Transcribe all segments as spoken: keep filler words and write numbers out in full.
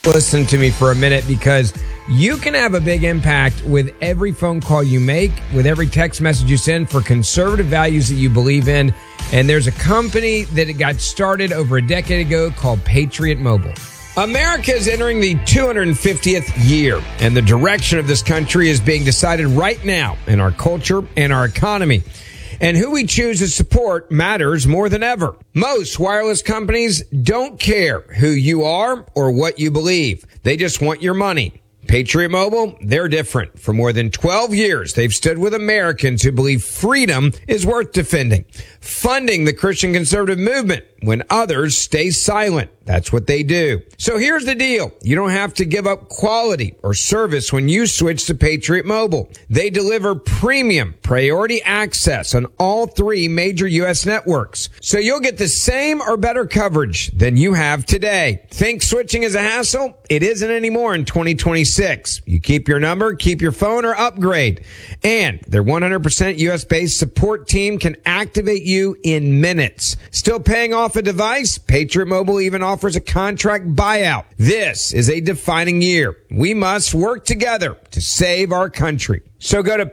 Listen to me for a minute, because you can have a big impact with every phone call you make, with every text message you send for conservative values that you believe in. And there's a company that it got started over a decade ago called Patriot Mobile. America is entering the two hundred fiftieth year, and the direction of this country is being decided right now in our culture and our economy. And who we choose to support matters more than ever. Most wireless companies don't care who you are or what you believe. They just want your money. Patriot Mobile, they're different. For more than twelve years, they've stood with Americans who believe freedom is worth defending, funding the Christian conservative movement when others stay silent. That's what they do. So here's the deal. You don't have to give up quality or service when you switch to Patriot Mobile. They deliver premium priority access on all three major U S networks. So you'll get the same or better coverage than you have today. Think switching is a hassle? It isn't anymore in twenty twenty-six. You keep your number, keep your phone, or upgrade. And their one hundred percent U S-based support team can activate you in minutes. Still paying off a device? Patriot Mobile even offers a contract buyout. This is a defining year. We must work together to save our country. So go to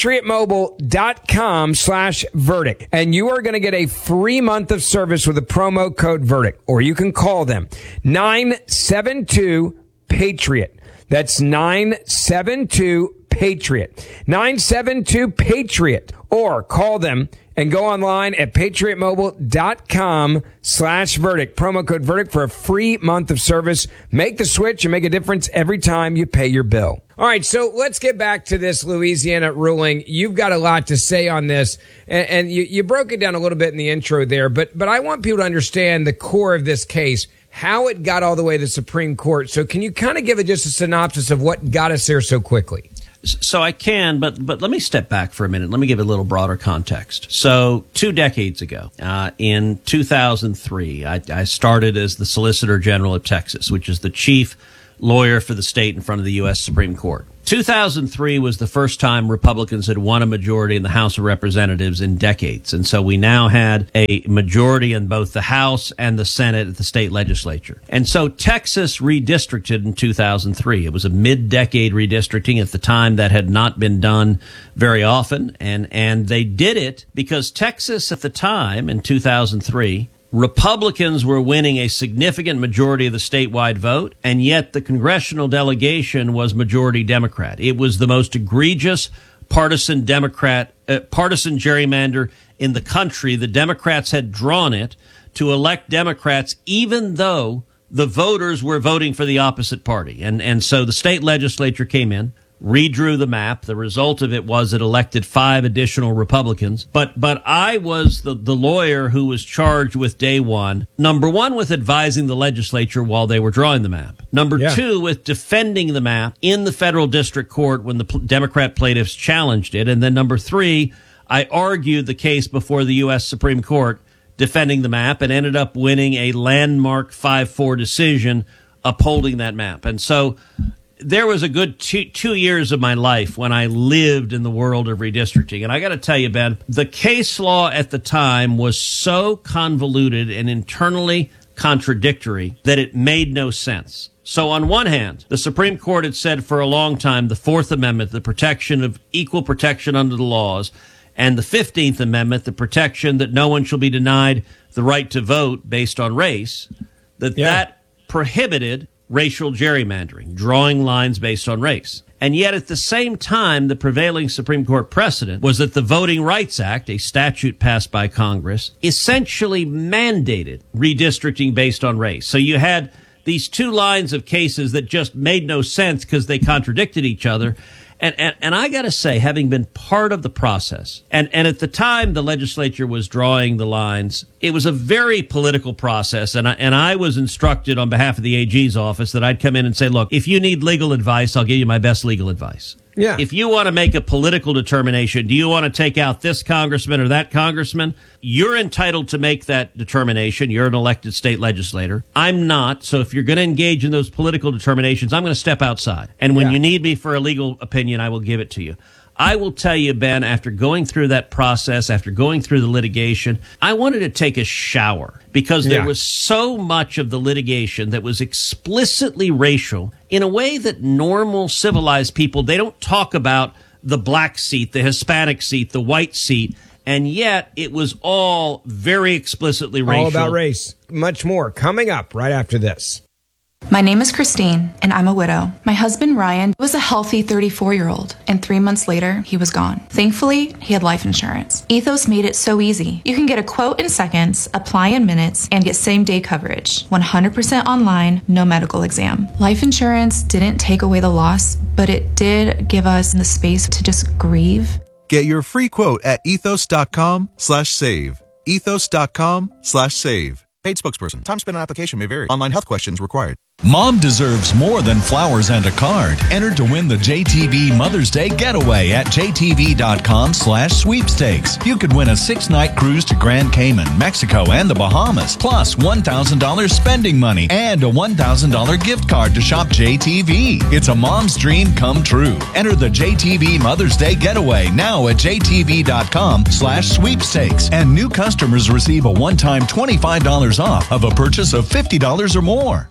patriotmobile.com slash verdict, and you are going to get a free month of service with the promo code verdict, or you can call them nine seven two PATRIOT. That's nine seven two PATRIOT. nine seven two PATRIOT. Or call them and go online at patriotmobile.com slash verdict. Promo code verdict for a free month of service. Make the switch and make a difference every time you pay your bill. All right, so let's get back to this Louisiana ruling. You've got a lot to say on this, and, and you, you broke it down a little bit in the intro there, but but I want people to understand the core of this case, how it got all the way to the Supreme Court. So can you kind of give it just a synopsis of what got us there so quickly? So I can, but but let me step back for a minute. Let me give a little broader context. So two decades ago, uh, in two thousand three, I, I started as the Solicitor General of Texas, which is the chief lawyer for the state in front of the U S Supreme Court. two thousand three was the first time Republicans had won a majority in the House of Representatives in decades. And so we now had a majority in both the House and the Senate at the state legislature. And so Texas redistricted in two thousand three. It was a mid-decade redistricting. At the time, that had not been done very often. And, and they did it because Texas at the time, in two thousand three, Republicans were winning a significant majority of the statewide vote, and yet the congressional delegation was majority Democrat. It was the most egregious partisan Democrat, uh, partisan gerrymander in the country. The Democrats had drawn it to elect Democrats, even though the voters were voting for the opposite party. And, and so the state legislature came in, redrew the map. The result of it was it elected five additional Republicans. But but I was the, the lawyer who was charged with day one, number one, with advising the legislature while they were drawing the map. Number yeah. two, with defending the map in the federal district court when the pl- Democrat plaintiffs challenged it. And then number three, I argued the case before the U S Supreme Court defending the map and ended up winning a landmark five four decision upholding that map. And so there was a good two, two years of my life when I lived in the world of redistricting. And I got to tell you, Ben, the case law at the time was so convoluted and internally contradictory that it made no sense. So on one hand, the Supreme Court had said for a long time the Fourth Amendment, the protection of equal protection under the laws, and the fifteenth Amendment, the protection that no one shall be denied the right to vote based on race, that yeah. that prohibited racial gerrymandering, drawing lines based on race. And yet at the same time, the prevailing Supreme Court precedent was that the Voting Rights Act, a statute passed by Congress, essentially mandated redistricting based on race. So you had these two lines of cases that just made no sense because they contradicted each other. And, and, and I got to say, having been part of the process, and, and at the time the legislature was drawing the lines, it was a very political process. And I, and I was instructed on behalf of the A G's office that I'd come in and say, look, if you need legal advice, I'll give you my best legal advice. Yeah. If you want to make a political determination, do you want to take out this congressman or that congressman? You're entitled to make that determination. You're an elected state legislator. I'm not. So if you're going to engage in those political determinations, I'm going to step outside. And when yeah. you need me for a legal opinion, I will give it to you. I will tell you, Ben, after going through that process, after going through the litigation, I wanted to take a shower because there Yeah. was so much of the litigation that was explicitly racial in a way that normal civilized people, they don't talk about the black seat, the Hispanic seat, the white seat. And yet it was all very explicitly racial. All about race. Much more coming up right after this. My name is Christine, and I'm a widow. My husband, Ryan, was a healthy thirty-four-year-old, and three months later, he was gone. Thankfully, he had life insurance. Ethos made it so easy. You can get a quote in seconds, apply in minutes, and get same-day coverage. one hundred percent online, no medical exam. Life insurance didn't take away the loss, but it did give us the space to just grieve. Get your free quote at ethos.com slash save. Ethos.com slash save. Paid spokesperson. Time spent on application may vary. Online health questions required. Mom deserves more than flowers and a card. Enter to win the J T V Mother's Day Getaway at jtv.com slash sweepstakes. You could win a six-night cruise to Grand Cayman, Mexico, and the Bahamas, plus one thousand dollars spending money and a one thousand dollars gift card to shop J T V. It's a mom's dream come true. Enter the J T V Mother's Day Getaway now at jtv.com slash sweepstakes. And new customers receive a one-time twenty-five dollars off of a purchase of fifty dollars or more.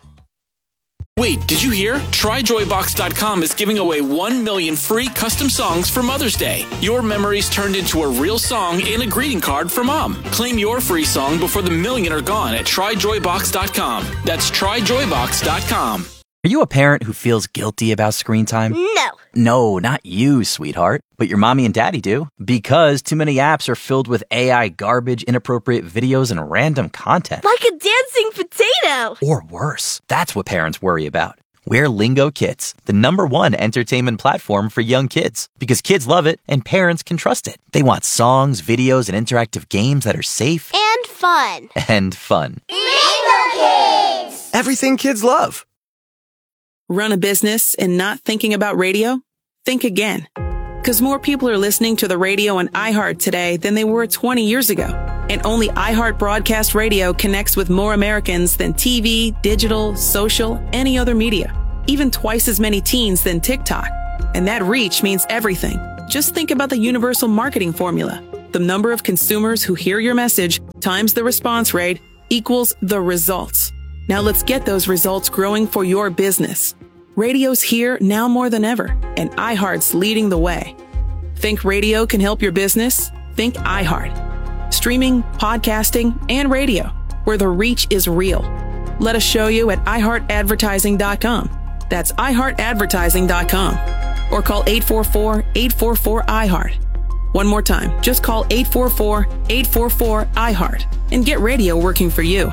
Wait, did you hear? try joy box dot com is giving away one million free custom songs for Mother's Day. Your memories turned into a real song and a greeting card for Mom. Claim your free song before the million are gone at try joy box dot com. That's try joy box dot com. Are you a parent who feels guilty about screen time? No. No, not you, sweetheart. But your mommy and daddy do. Because too many apps are filled with A I garbage, inappropriate videos, and random content. Like a dancing potato. Or worse. That's what parents worry about. We're Lingo Kids, the number one entertainment platform for young kids. Because kids love it and parents can trust it. They want songs, videos, and interactive games that are safe. And fun. And fun. Lingo Kids! Everything kids love. Run a business and not thinking about radio? Think again. Because more people are listening to the radio on iHeart today than they were twenty years ago. And only iHeart Broadcast Radio connects with more Americans than T V, digital, social, any other media. Even twice as many teens than TikTok. And that reach means everything. Just think about the universal marketing formula. The number of consumers who hear your message times the response rate equals the results. Now let's get those results growing for your business. Radio's here now more than ever, and iHeart's leading the way. Think radio can help your business? Think iHeart. Streaming, podcasting, and radio, where the reach is real. Let us show you at i heart advertising dot com. That's i heart advertising dot com. Or call eight four four, eight four four, I heart. One more time, just call eight four four, eight four four, I heart and get radio working for you.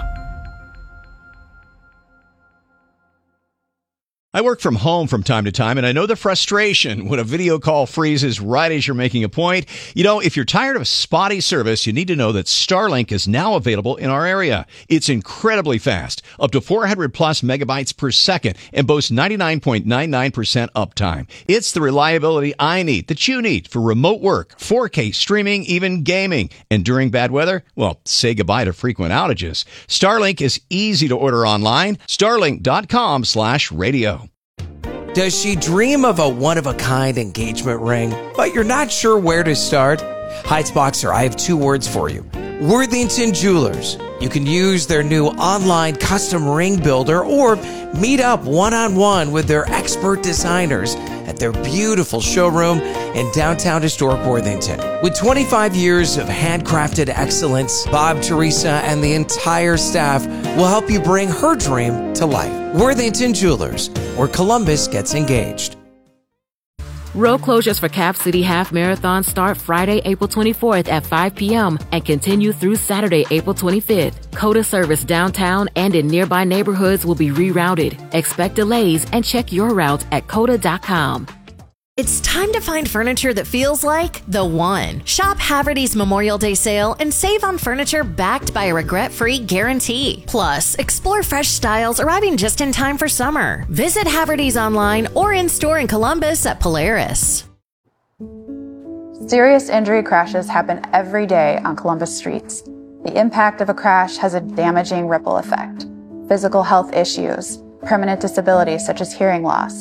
I work from home from time to time, and I know the frustration when a video call freezes right as you're making a point. You know, if you're tired of spotty service, you need to know that Starlink is now available in our area. It's incredibly fast, up to four hundred plus megabytes per second, and boasts ninety-nine point nine nine percent uptime. It's the reliability I need, that you need, for remote work, four K streaming, even gaming. And during bad weather, well, say goodbye to frequent outages. Starlink is easy to order online. Starlink.com slash radio. Does she dream of a one-of-a-kind engagement ring, but you're not sure where to start? Heights Boxer, I have two words for you. Worthington Jewelers. You can use their new online custom ring builder or meet up one-on-one with their expert designers at their beautiful showroom in downtown historic Worthington. With twenty-five years of handcrafted excellence, Bob, Teresa, and the entire staff will help you bring her dream to life. Worthington Jewelers, where Columbus gets engaged. Road closures for Cap City Half Marathon start Friday, April twenty-fourth at five p.m. and continue through Saturday, April twenty-fifth. COTA service downtown and in nearby neighborhoods will be rerouted. Expect delays and check your route at cota dot com. It's time to find furniture that feels like the one. Shop Haverty's Memorial Day sale and save on furniture backed by a regret-free guarantee. Plus, explore fresh styles arriving just in time for summer. Visit Haverty's online or in-store in Columbus at Polaris. Serious injury crashes happen every day on Columbus streets. The impact of a crash has a damaging ripple effect. Physical health issues, permanent disabilities such as hearing loss,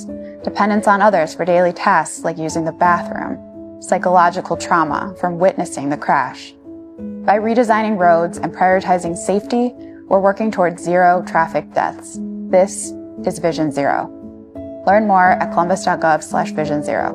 dependence on others for daily tasks like using the bathroom, psychological trauma from witnessing the crash. By redesigning roads and prioritizing safety, we're working towards zero traffic deaths. This is Vision Zero. Learn more at columbus.gov slash vision zero.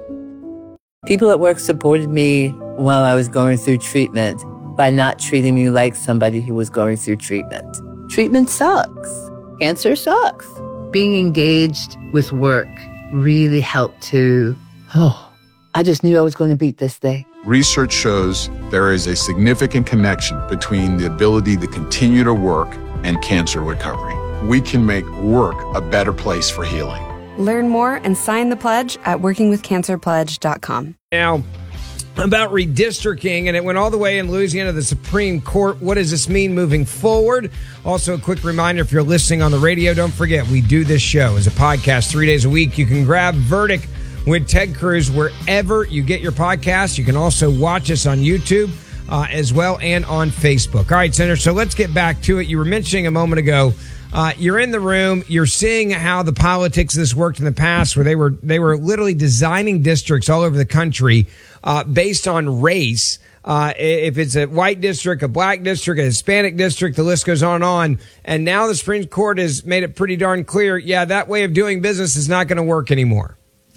People at work supported me while I was going through treatment by not treating me like somebody who was going through treatment. Treatment sucks. Cancer sucks. Being engaged with work really helped to, oh, I just knew I was going to beat this thing. Research shows there is a significant connection between the ability to continue to work and cancer recovery. We can make work a better place for healing. Learn more and sign the pledge at working with cancer pledge dot com. Now, about redistricting, and it went all the way in Louisiana to the Supreme Court. What does this mean moving forward? Also, a quick reminder, if you're listening on the radio, don't forget, we do this show as a podcast three days a week. You can grab Verdict with Ted Cruz wherever you get your podcasts. You can also watch us on YouTube uh, as well and on Facebook. All right, Senator, so let's get back to it. You were mentioning a moment ago, uh, you're in the room, you're seeing how the politics of this worked in the past, where they were they were literally designing districts all over the country uh, based on race. Uh, if it's a white district, a black district, a Hispanic district, the list goes on and on. And now the Supreme Court has made it pretty darn clear, yeah, that way of doing business is not going to work anymore.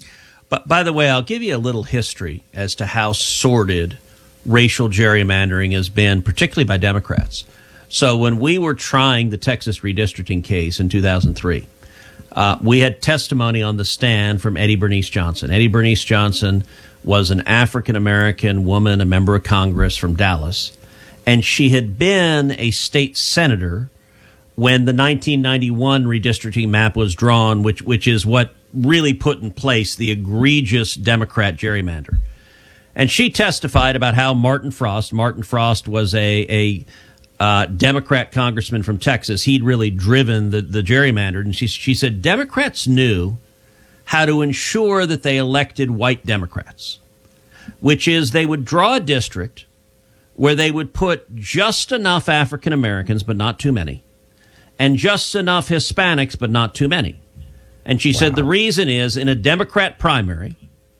But by the way, I'll give you a little history as to how sordid racial gerrymandering has been, particularly by Democrats. So when we were trying the Texas redistricting case in two thousand three, uh, we had testimony on the stand from Eddie Bernice Johnson. Eddie Bernice Johnson was an African-American woman, a member of Congress from Dallas, and she had been a state senator when the nineteen ninety-one redistricting map was drawn, which which is what really put in place the egregious Democrat gerrymander. And she testified about how Martin Frost, Martin Frost was a, a uh, Democrat congressman from Texas. He'd really driven the, the gerrymander. And she, she said Democrats knew how to ensure that they elected white Democrats, which is they would draw a district where they would put just enough African Americans, but not too many, and just enough Hispanics, but not too many. And she wow. said the reason is, in a Democrat primary,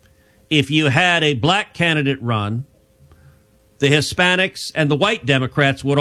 if you had a black candidate run, the Hispanics and the white Democrats would